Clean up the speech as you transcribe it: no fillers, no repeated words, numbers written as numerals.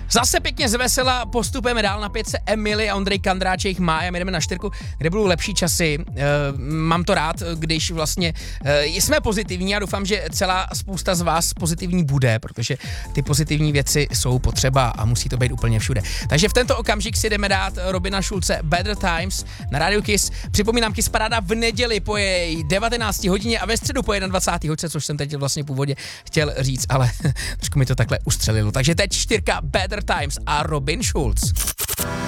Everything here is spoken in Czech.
Zase pěkně zvesela, postupujeme dál na 5 Emily a Ondřej Kandráček má, a my jdeme na 4, kde budou lepší časy. Mám to rád, když vlastně jsme pozitivní a doufám, že celá spousta z vás pozitivní bude, protože ty pozitivní věci jsou potřeba a musí to být úplně všude. Takže v tento okamžik si jdeme dát Robina Schulze Better Times na Radio Kiss. Připomínám, Kiss Paráda v neděli po její 19 hodině a ve středu po 21. hodině, což jsem teď vlastně původně chtěl říct, ale trošku mi to takhle ustřelilo. Takže teď 4 Better Times a Robin Schulz.